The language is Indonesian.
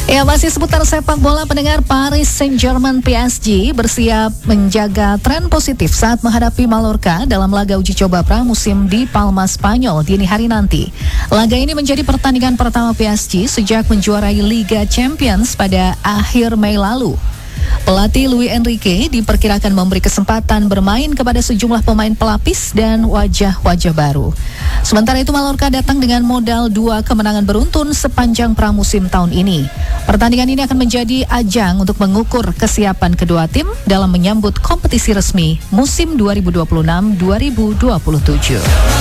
Ya, masih seputar sepak bola pendengar. Paris Saint-Germain PSG bersiap menjaga tren positif saat menghadapi Mallorca dalam laga uji coba pramusim di Palma, Spanyol dini hari nanti. Laga ini menjadi pertandingan pertama PSG sejak menjuarai Liga Champions pada akhir Mei lalu. Pelatih Luis Enrique diperkirakan memberi kesempatan bermain kepada sejumlah pemain pelapis dan wajah-wajah baru. Sementara itu Mallorca datang dengan modal 2 kemenangan beruntun sepanjang pramusim tahun ini. Pertandingan ini akan menjadi ajang untuk mengukur kesiapan kedua tim dalam menyambut kompetisi resmi musim 2026-2027.